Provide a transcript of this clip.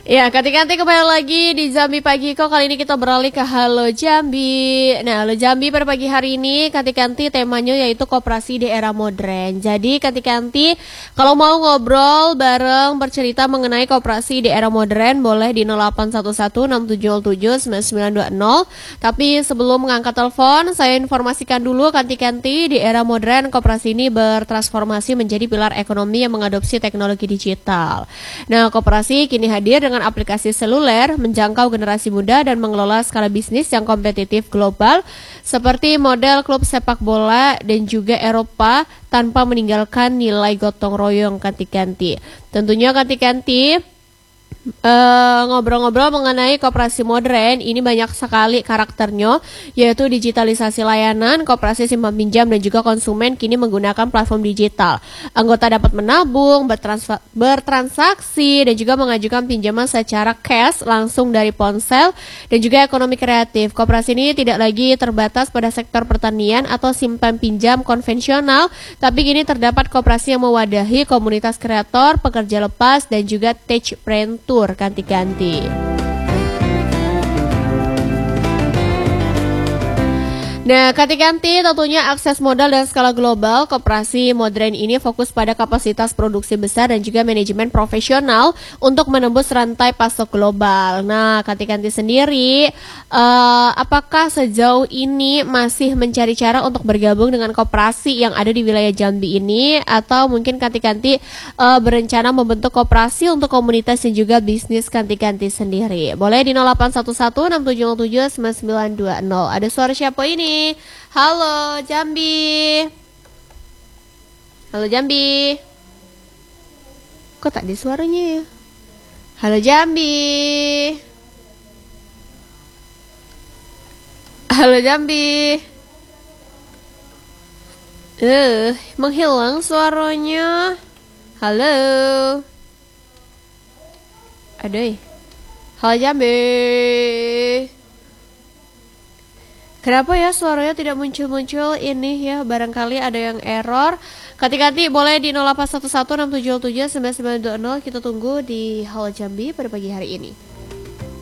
Ya, ganti-ganti kembali lagi di Jambi Pagi kok. Kali ini kita beralih ke Halo Jambi. Nah, Halo Jambi pada pagi hari ini ganti-ganti temanya yaitu koperasi di era modern. Jadi ganti-ganti kalau mau ngobrol bareng bercerita mengenai koperasi di era modern boleh di 081167079920. Tapi sebelum mengangkat telepon, saya informasikan dulu ganti-ganti di era modern koperasi ini bertransformasi menjadi pilar ekonomi yang mengadopsi teknologi digital. Nah, koperasi kini hadir dengan aplikasi seluler, menjangkau generasi muda dan mengelola skala bisnis yang kompetitif global seperti model klub sepak bola dan juga Eropa tanpa meninggalkan nilai gotong royong ganti-ganti. Tentunya ganti-ganti ngobrol-ngobrol mengenai koperasi modern ini banyak sekali karakternya, yaitu digitalisasi layanan, koperasi simpan pinjam dan juga konsumen kini menggunakan platform digital. Anggota dapat menabung, bertransaksi dan juga mengajukan pinjaman secara cash langsung dari ponsel dan juga ekonomi kreatif. Koperasi ini tidak lagi terbatas pada sektor pertanian atau simpan pinjam konvensional, tapi kini terdapat koperasi yang mewadahi komunitas kreator, pekerja lepas dan juga tech rental ganti-ganti. Nah, ganti-ganti tentunya akses modal dan skala global. Koperasi modern ini fokus pada kapasitas produksi besar dan juga manajemen profesional untuk menembus rantai pasok global. Nah, ganti-ganti sendiri, apakah sejauh ini masih mencari cara untuk bergabung dengan koperasi yang ada di wilayah Jambi ini, atau mungkin ganti-ganti berencana membentuk koperasi untuk komunitas dan juga bisnis ganti-ganti sendiri? Boleh di 081167079920. Ada suara siapa ini? Halo Jambi. Halo Jambi. Kok tak ada suaranya ya? Halo Jambi. Halo Jambi. Menghilang suaranya. Halo. Aduh. Halo Jambi. Kenapa ya suaranya tidak muncul-muncul ini ya? Barangkali ada yang error. Ganti-ganti boleh di 081167079920. Kita tunggu di Halo Jambi pada pagi hari ini.